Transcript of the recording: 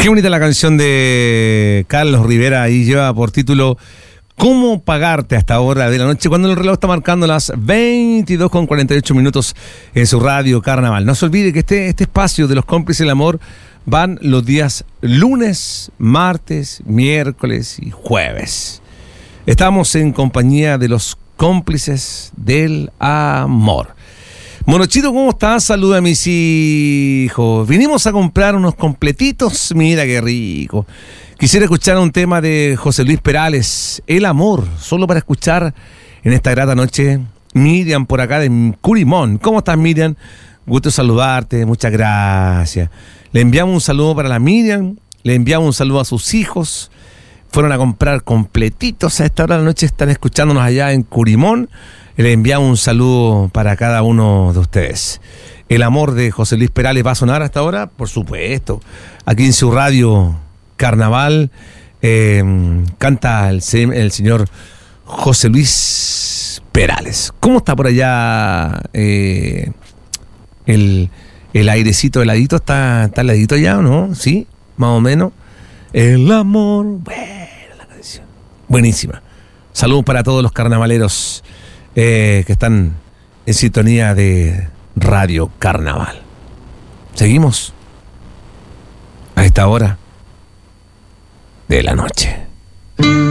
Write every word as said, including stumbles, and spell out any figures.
Qué bonita la canción de Carlos Rivera, ahí lleva por título ¿Cómo pagarte a esta hora de la noche? Cuando el reloj está marcando las veintidós con cuarenta y ocho minutos en su radio Carnaval. No se olvide que este, este espacio de los cómplices del amor van los días lunes, martes, miércoles y jueves. Estamos en compañía de los cómplices del amor. Monochito, ¿cómo estás? Saluda a mis hijos. Vinimos a comprar unos completitos. Mira qué rico. Quisiera escuchar un tema de José Luis Perales, El amor, solo para escuchar en esta grata noche. Miriam por acá de Curimón. ¿Cómo estás, Miriam? Gusto saludarte, muchas gracias. Le enviamos un saludo para la Miriam, le enviamos un saludo a sus hijos. Fueron a comprar completitos a esta hora de la noche, están escuchándonos allá en Curimón. Le enviamos un saludo para cada uno de ustedes. El amor de José Luis Perales va a sonar hasta ahora, por supuesto. Aquí en su radio Carnaval eh, canta el, el señor José Luis Perales. ¿Cómo está por allá eh, el, el airecito heladito? ¿Está, está heladito ya o no? ¿Sí? Más o menos. El amor. Bueno, la canción. Buenísima. Saludos para todos los carnavaleros eh, que están en sintonía de Radio Carnaval. Seguimos a esta hora de la noche.